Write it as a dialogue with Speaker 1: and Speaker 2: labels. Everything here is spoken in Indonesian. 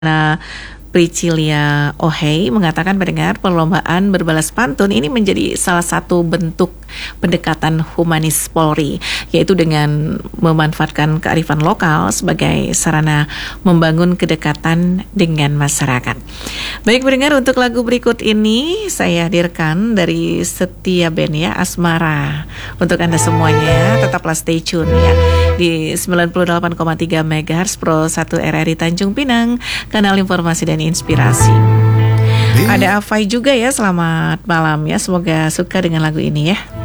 Speaker 1: Nah, Priscilia Ohei mengatakan pendengar perlombaan berbalas pantun ini menjadi salah satu bentuk pendekatan humanis Polri, yaitu dengan memanfaatkan kearifan lokal sebagai sarana membangun kedekatan dengan masyarakat. Baik pendengar, untuk lagu berikut ini saya hadirkan dari Setia Band ya, Asmara. Untuk Anda semuanya, tetaplah stay tune ya di 98,3 MHz Pro 1 RRI Tanjung Pinang, kanal informasi dan inspirasi. Ada Afai juga ya, selamat malam ya, semoga suka dengan lagu ini ya.